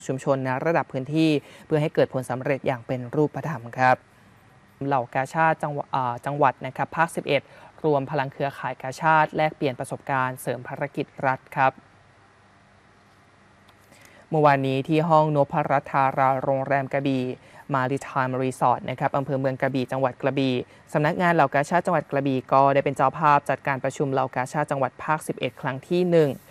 ชุมชนในระดับพื้นที่เพื่อให้เกิดผลสำเร็จอย่างเป็นรูปธรรมครับเหล่ากาชาติจังหวัดนะครับภาค 11 รวมพลังเครือข่ายกาชาติแลกเปลี่ยนประสบการณ์เสริมภารกิจรัฐครับเมื่อวานนี้ที่ห้องนพรัตน์ธาราโรงแรมกระบี่มาริไทม์รีสอร์ทนะครับอำเภอเมืองกระบี่จังหวัดกระบี่สำนักงานเหล่ากาชาติจังหวัดกระบี่ก็ได้เป็นเจ้าภาพจัดการประชุมเหล่ากาชาติจังหวัดภาค 11 ครั้งที่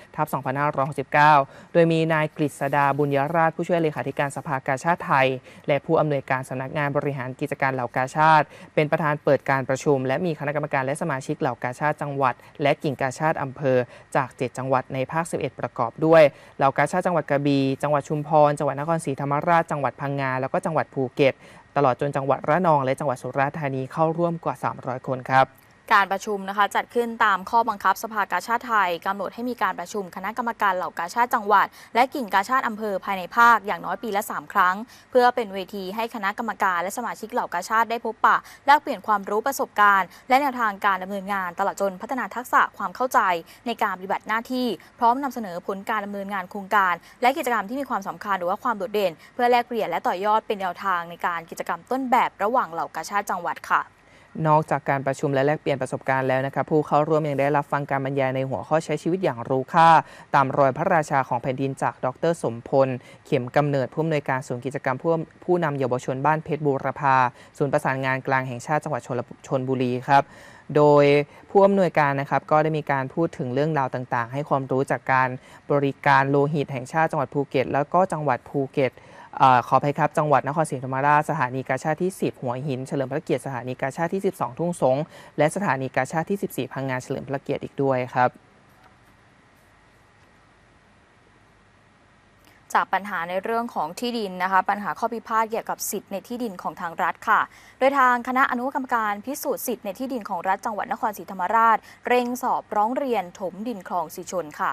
1/2569 โดยมีนายกฤษดาบุญยราชผู้ช่วยเลขาธิการสภากาชาติไทยและผู้อำนวยการสำนักงานบริหารกิจการเหล่ากาชาติเป็นประธานเปิดการประชุมและมีคณะกรรมการและสมาชิกเหล่ากาชาติจังหวัดและกิ่งกาชาติอำเภอจาก7จังหวัดในภาค 11 ประกอบด้วยเหล่ากาชาติจังหวัดกระบี่จังหวัดชุมพรจังหวัดนครศรีธรรมราชจังหวัดพังงาแล้วก็จังหวัดภูเก็ตตลอดจนจังหวัดระนองและจังหวัดสุราษฎร์ธานีเข้าร่วมกว่า300คนครับการประชุมนะคะจัดขึ้นตามข้อบังคับสภากาชาติไทยกำหนดให้มีการประชุมคณะกรรมการเหล่ากาชาติจังหวัดและกิ่งกาชาติอำเภอภายในภาคอย่างน้อยปีละ3 ครั้งเพื่อเป็นเวทีให้คณะกรรมการและสมาชิกเหล่ากาชาติได้พบปะแลกเปลี่ยนความรู้ประสบการณ์และแนวทางการดำเนินงานตลอดจนพัฒนาทักษะความเข้าใจในการปฏิบัติหน้าที่พร้อมนำเสนอผลการดำเนินงานโครงการและกิจกรรมที่มีความสำคัญหรือว่าความโดดเด่นเพื่อแลกเปลี่ยนและต่อยอดเป็นแนวทางในการกิจกรรมต้นแบบระหว่างเหล่ากาชาติจังหวัดค่ะนอกจากการประชุมและแลกเปลี่ยนประสบการณ์แล้วนะครับผู้เข้าร่วมยังได้รับฟังการบรรยายในหัวข้อใช้ชีวิตอย่างรู้ค่าตามรอยพระราชาของแผ่นดินจากดร.สมพลเข็มกำเนิดผู้อำนวยการศูนย์กิจกรรมผู้นำเยาวชนบ้านเพชรบูรพาศูนย์ประสานงานกลางแห่งชาติจังหวัดชลบุรีครับโดยผู้อำนวยการนะครับก็ได้มีการพูดถึงเรื่องราวต่างๆให้ความรู้จากการบริการโลหิตแห่งชาติจังหวัดภูเก็ตแล้วก็จังหวัดภูเก็ตขออภัยครับจังหวัดนครศรีธรรมราชสถานีกาชาติที่ 10 หัวหินเฉลิมพระเกียรติสถานีกาชาติที่ 12 ทุ่งสงและสถานีกาชาติที่ 14 พังงาเฉลิมพระเกียรติอีกด้วยครับจากปัญหาในเรื่องของที่ดินนะคะปัญหาข้อพิพาทเกี่ยวกับสิทธิ์ในที่ดินของทางรัฐค่ะโดยทางคณะอนุกรรมการพิสูจน์สิทธิ์ในที่ดินของรัฐจังหวัดนครศรีธรรมราชเร่งสอบร้องเรียนถมดินคลองสีชนค่ะ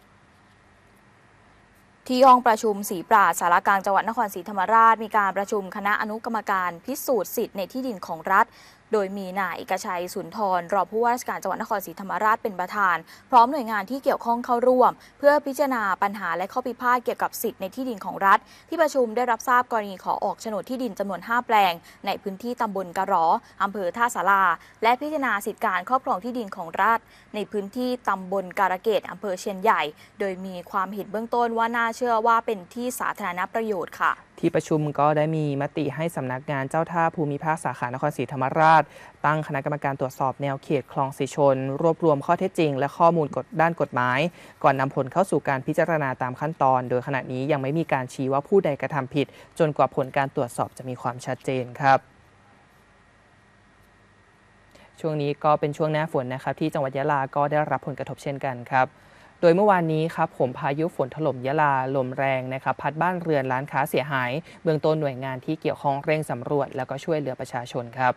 ที่ห้องประชุมศรีปราชญ์สารกลางจังหวัดนครศรีธรรมราชมีการประชุมคณะอนุกรรมการพิสูจน์สิทธิ์ในที่ดินของรัฐโดยมีนายเอกชัยสุนทรรองผู้ว่าราชการจังหวัดนครศรีธรรมราชเป็นประธานพร้อมหน่วยงานที่เกี่ยวข้องเข้าร่วมเพื่อพิจารณาปัญหาและข้อพิพาทเกี่ยวกับสิทธิ์ในที่ดินของรัฐที่ประชุมได้รับทราบกรณีขอออกโฉนดที่ดินจำนวน5 แปลงในพื้นที่ตำบลกะหรออำเภอท่าสาราและพิจารณาสิทธิการครอบครองที่ดินของรัฐในพื้นที่ตำบลการะเกดอำเภอเชียนใหญ่โดยมีความเห็นเบื้องต้นว่าน่าเชื่อว่าเป็นที่สาธารณประโยชน์ค่ะที่ประชุมก็ได้มีมติให้สำนักงานเจ้าท่าภูมิภาคสาขานครศรีธรรมราชตั้งคณะกรรมการตรวจสอบแนวเขตคลองสีชนรวบรวมข้อเท็จจริงและข้อมูลด้านกฎหมายก่อนนำผลเข้าสู่การพิจารณาตามขั้นตอนโดยขณะนี้ยังไม่มีการชี้ว่าผู้ใดกระทำผิดจนกว่าผลการตรวจสอบจะมีความชัดเจนครับช่วงนี้ก็เป็นช่วงหน้าฝนนะครับที่จังหวัดยะลาก็ได้รับผลกระทบเช่นกันครับโดยเมื่อวานนี้ครับพายุฝนถล่มยะลาลมแรงนะครับพัดบ้านเรือนร้านค้าเสียหายเบื้องต้นหน่วยงานที่เกี่ยวข้องเร่งสำรวจแล้วก็ช่วยเหลือประชาชนครับ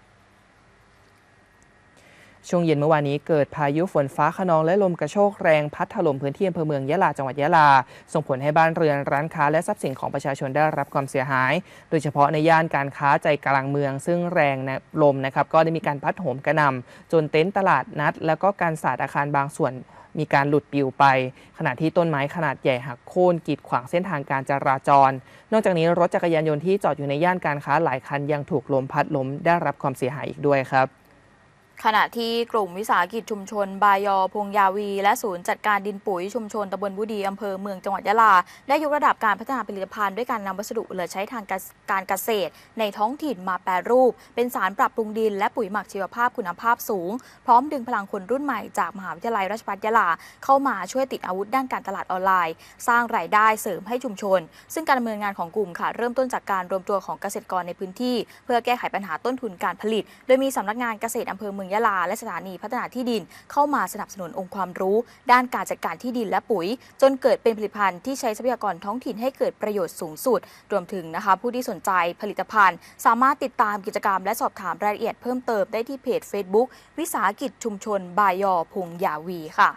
ช่วงเย็นเมื่อวานนี้เกิดพายุฝนฟ้าคะนองและลมกระโชกแรงพัดถล่มพื้นที่อำเภอเมืองยะลาจังหวัดยะลาส่งผลให้บ้านเรือนร้านค้าและทรัพย์สินของประชาชนได้รับความเสียหายโดยเฉพาะในย่านการค้าใจกลางเมืองซึ่งแรงลมนะครับก็ได้มีการพัดโหมกระหน่ำจนเต็นท์ตลาดนัดแล้วก็การสาดอาคารบางส่วนมีการหลุดปลิวไปขณะที่ต้นไม้ขนาดใหญ่หักโค่นกีดขวางเส้นทางการจราจรนอกจากนี้รถจักรยานยนต์ที่จอดอยู่ในย่านการค้าหลายคันยังถูกลมพัดล้มได้รับความเสียหายอีกด้วยครับขณะที่กลุ่มวิสาหกิจชุมชนบายอพงยาวีและศูนย์จัดการดินปุ๋ยชุมชนตำบลบุดีอำเภอเมืองจังหวัดยะลาได้ยกระดับการพัฒนาผลิตภัณฑ์ด้วยการนำวัสดุเหลือใช้ทางการเกษตรในท้องถิ่นมาแปรรูปเป็นสารปรับปรุงดินและปุ๋ยหมักชีวภาพคุณภาพสูงพร้อมดึงพลังคนรุ่นใหม่จากมหาวิทยาลัยราชภัฏยะลาเข้ามาช่วยติดอาวุธด้านการตลาดออนไลน์สร้างรายได้เสริมให้ชุมชนซึ่งการดำเนินงานของกลุ่มค่ะเริ่มต้นจากการรวมตัวของเกษตรกรในพื้นที่เพื่อแก้ไขปัญหาต้นทุนการผลิตโดยมีสำนักงานเกษตรอำเภอเมืองยะลาและสถานีพัฒนาที่ดินเข้ามาสนับสนุนองค์ความรู้ด้านการจัดการที่ดินและปุ๋ยจนเกิดเป็นผลิตภัณฑ์ที่ใช้ทรัพยากรท้องถิ่นให้เกิดประโยชน์สูงสุดรวมถึงนะคะผู้ที่สนใจผลิตภัณฑ์สามารถติดตามกิจกรรมและสอบถามรายละเอียดเพิ่มเติมได้ที่เพจ Facebook วิสาหกิจชุมชนบายอพงยาวีค่ะ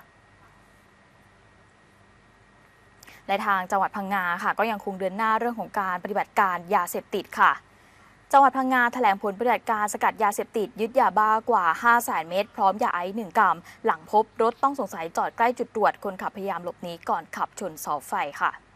และทางจังหวัดพังงาค่ะก็ยังคงเดินหน้าเรื่องของการปฏิบัติการยาเสพติดค่ะจังหวัดพังงาแถลงผลปฏิบัติการสกัดยาเสพติดยึดยาบ้ากว่า 500,000 เม็ดพร้อมยาไอซ์1 กรัมหลังพบรถต้องสงสัยจอดใกล้จุดตรวจคนขับพยายามหลบหนีก่อนขับชนเสาไฟค่ะ